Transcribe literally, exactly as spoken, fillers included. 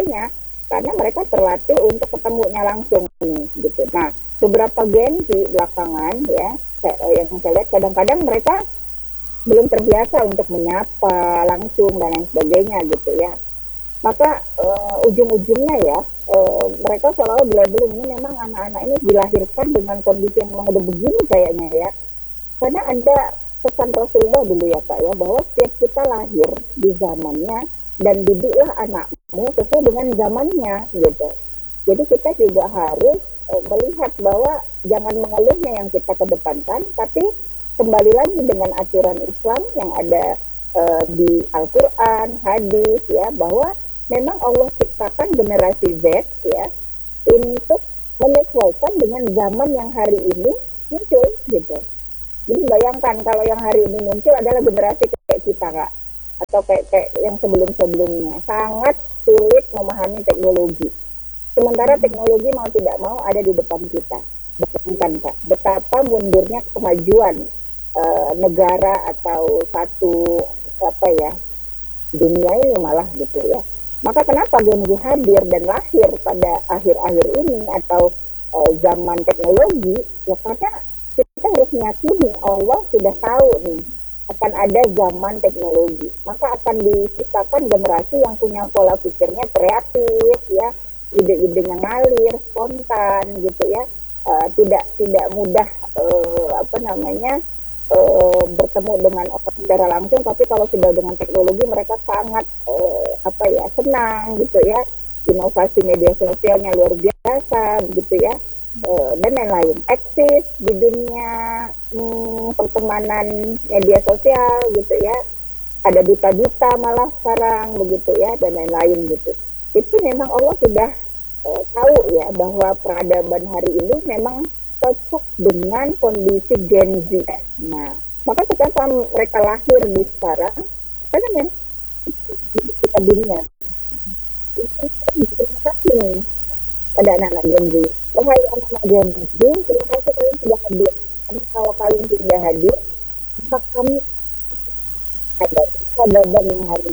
sebagainya, karena mereka terlatih untuk ketemunya langsung nih, gitu. Nah, beberapa Gen Z belakangan ya, yang saya lihat kadang-kadang mereka belum terbiasa untuk menyapa langsung dan lain sebagainya gitu ya. Maka uh, ujung-ujungnya ya uh, mereka selalu bilang-bilang ini memang anak-anak ini dilahirkan dengan kondisi yang memang udah begini kayaknya ya. Karena ada pesan Rasulullah dulu ya Kak ya, bahwa setiap kita lahir di zamannya dan didiklah anakmu sesuai dengan zamannya gitu. Jadi kita juga harus uh, melihat bahwa jangan mengeluhnya yang kita kedepankan, tapi kembali lagi dengan aturan Islam yang ada uh, di Al-Quran, hadis ya, bahwa memang Allah ciptakan generasi Z ya untuk menyesuaikan dengan zaman yang hari ini muncul gitu. Jadi bayangkan kalau yang hari ini muncul adalah generasi kayak kita Kak, atau kayak, kayak yang sebelum-sebelumnya, sangat sulit memahami teknologi. Sementara teknologi mau tidak mau ada di depan kita. Bayangkan Kak, betapa mundurnya kemajuan Uh, negara atau satu apa ya dunia ini malah gitu ya. Maka kenapa Gen Z hadir dan lahir pada akhir-akhir ini atau uh, zaman teknologi ya, karena kita harus meyakini Allah sudah tahu nih akan ada zaman teknologi, maka akan diciptakan generasi yang punya pola pikirnya kreatif ya, ide-idenya ngalir, spontan gitu ya, uh, tidak tidak mudah uh, apa namanya Uh, bertemu dengan orang secara langsung, tapi kalau sudah dengan teknologi mereka sangat uh, apa ya senang gitu ya, inovasi media sosialnya luar biasa gitu ya, uh, dan lain-lain, eksis di dunia hmm, pertemanan media sosial gitu ya, ada duta-duta malah sekarang begitu ya, dan lain-lain gitu. Itu memang Allah sudah uh, tahu ya bahwa peradaban hari ini memang cocok dengan kondisi Gen Z. Nah, maka ketika mereka lahir di sekarang, karena memang kita dunia, terima kasih nih pada anak-anak Gen Z. Wahai anak-anak Gen Z, terima kasih kalian sudah hadir. Karena kalau kalian tidak hadir, maka kami ada peradaban yang hari